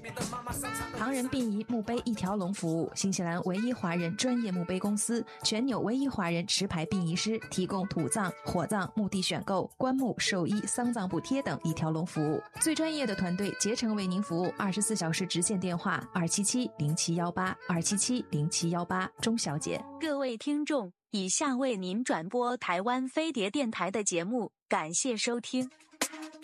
唐人殡仪墓碑一条龙服务，新西兰唯一华人专业墓碑公司，全纽唯一华人持牌殡仪师，提供土葬、火葬、墓地选购、棺木、寿衣、丧葬补贴等一条龙服务，最专业的团队竭诚为您服务，24小时直线电话277-0718，277-0718，钟小姐。 各位听众，以下为您转播台湾飞碟电台的节目，感谢收听。